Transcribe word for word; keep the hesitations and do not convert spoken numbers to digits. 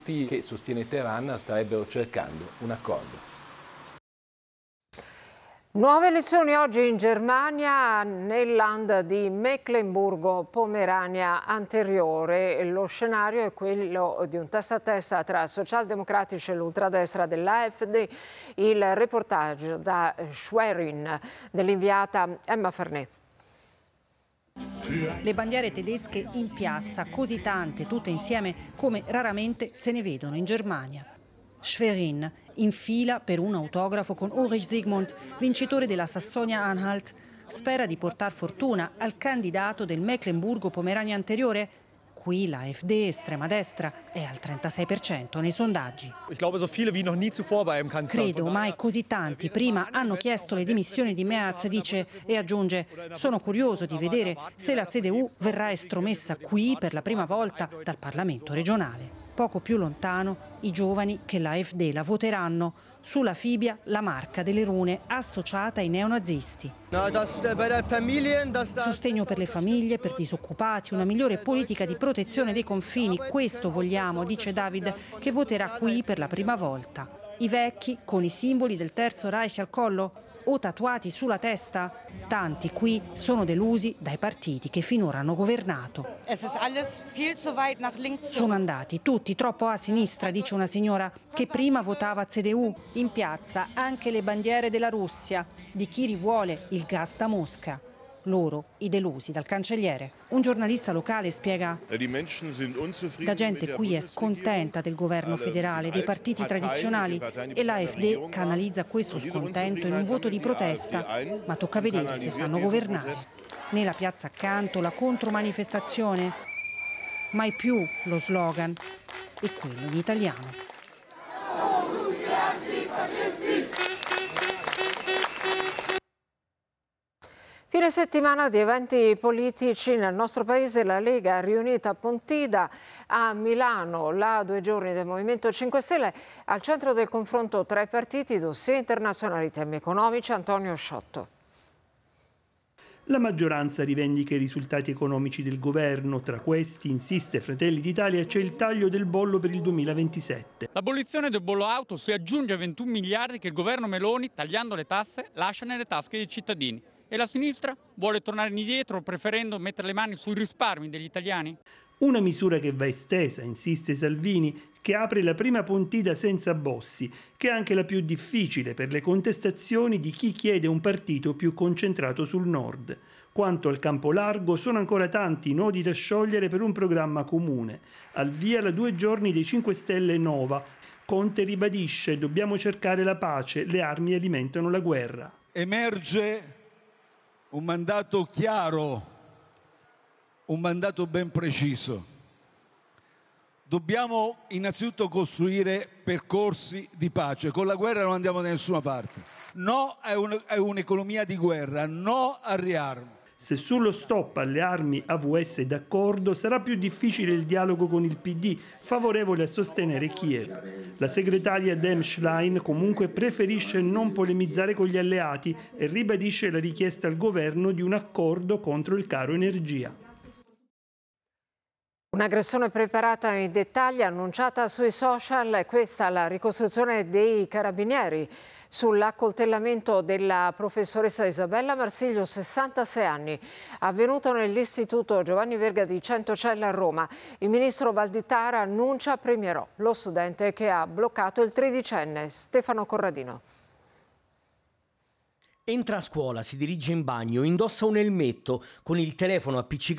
che sostiene Teheran starebbero cercando un accordo. Nuove elezioni oggi in Germania nel Land di Meclemburgo-Pomerania anteriore. Lo scenario è quello di un testa a testa tra socialdemocratici e l'ultradestra dell'A F D. Il reportage da Schwerin dell'inviata Emma Farnet. Le bandiere tedesche in piazza, così tante, tutte insieme, come raramente se ne vedono in Germania. Schwerin, in fila per un autografo con Ulrich Zygmunt, vincitore della Sassonia-Anhalt, spera di portar fortuna al candidato del Meclemburgo-Pomerania anteriore. Qui la A F D, estrema destra, è al trentasei per cento nei sondaggi. Credo mai così tanti prima hanno chiesto le dimissioni di Merz, dice, e aggiunge: sono curioso di vedere se la C D U verrà estromessa qui per la prima volta dal Parlamento regionale. Poco più lontano i giovani che la A F D la voteranno. Sulla Fibia la marca delle rune associata ai neonazisti. Sostegno per le famiglie, per disoccupati, una migliore politica di protezione dei confini. Questo vogliamo, dice David, che voterà qui per la prima volta. I vecchi con i simboli del Terzo Reich al collo o tatuati sulla testa? Tanti qui sono delusi dai partiti che finora hanno governato. Sono andati tutti troppo a sinistra, dice una signora che prima votava C D U. In piazza anche le bandiere della Russia, di chi rivuole il gas da Mosca. Loro i delusi dal cancelliere. Un giornalista locale spiega: la gente qui è scontenta del governo federale, dei partiti tradizionali, e l'A F D canalizza questo scontento in un voto di protesta, ma tocca vedere se sanno governare. Nella piazza accanto la contromanifestazione, mai più lo slogan, e quello in italiano. Fine settimana di eventi politici nel nostro paese. La Lega riunita a Pontida, a Milano, la due giorni del Movimento cinque Stelle, al centro del confronto tra i partiti, dossier internazionali, temi economici. Antonio Sciotto. La maggioranza rivendica i risultati economici del governo. Tra questi, insiste Fratelli d'Italia, c'è il taglio del bollo per il duemilaventisette. L'abolizione del bollo auto si aggiunge ai ventuno miliardi che il governo Meloni, tagliando le tasse, lascia nelle tasche dei cittadini. E la sinistra vuole tornare indietro, preferendo mettere le mani sui risparmi degli italiani? Una misura che va estesa, insiste Salvini, che apre la prima Pontida senza Bossi, che è anche la più difficile per le contestazioni di chi chiede un partito più concentrato sul nord. Quanto al campo largo, sono ancora tanti i nodi da sciogliere per un programma comune. Al via la due giorni dei cinque Stelle Nova. Conte ribadisce: dobbiamo cercare la pace, le armi alimentano la guerra. Emerge un mandato chiaro, un mandato ben preciso. Dobbiamo innanzitutto costruire percorsi di pace. Con la guerra non andiamo da nessuna parte. No a un'economia di guerra, no al riarmo. Se sullo stop alle armi A V S è d'accordo, sarà più difficile il dialogo con il P D, favorevole a sostenere Kiev. La segretaria Dem Schlein comunque preferisce non polemizzare con gli alleati e ribadisce la richiesta al governo di un accordo contro il caro energia. Un'aggressione preparata nei dettagli, annunciata sui social. Questa è la ricostruzione dei carabinieri sull'accoltellamento della professoressa Isabella Marsiglio, sessantasei anni, avvenuto nell'istituto Giovanni Verga di Centocelle a Roma. Il ministro Valditara annuncia premierò lo studente che ha bloccato il tredicenne. Stefano Corradino. Entra a scuola, si dirige in bagno, indossa un elmetto, con il telefono appiccicato